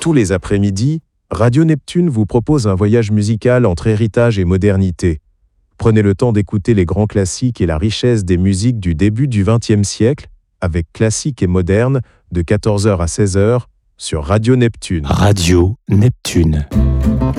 Tous les après-midi, Radio Neptune vous propose un voyage musical entre héritage et modernité. Prenez le temps d'écouter les grands classiques et la richesse des musiques du début du XXe siècle, avec classique et moderne, de 14h à 16h, sur Radio Neptune. Radio Neptune.